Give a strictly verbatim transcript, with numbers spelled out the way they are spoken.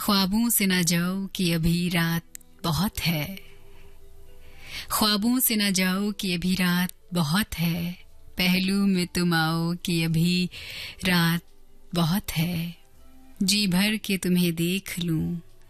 ख्वाबों से ना जाओ कि अभी रात बहुत है, ख्वाबों से ना जाओ कि अभी रात बहुत है, पहलू में तुम आओ कि अभी रात बहुत है, जी भर के तुम्हें देख लूं